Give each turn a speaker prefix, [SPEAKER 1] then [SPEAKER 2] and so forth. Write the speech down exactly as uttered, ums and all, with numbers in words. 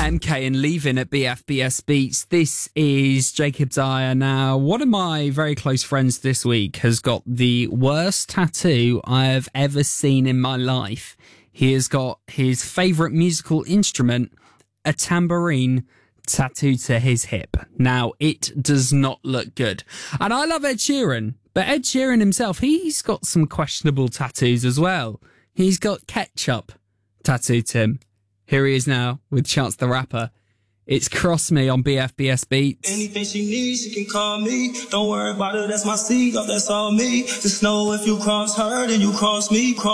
[SPEAKER 1] M K and Leaving at B F B S Beats. This is Jacob Dyer. Now, one of my very close friends this week has got the worst tattoo I have ever seen in my life. He has got his favourite musical instrument, a tambourine, tattooed to his hip. Now, it does not look good. And I love Ed Sheeran, but Ed Sheeran himself, he's got some questionable tattoos as well. He's got ketchup tattooed to him. Here he is now with Chance the Rapper. It's Cross Me on B F B S Beats.
[SPEAKER 2] Anything she needs, she can call me. Don't worry about it, that's my seed, oh, that's all me. Just know if you cross her, then you cross me. Cross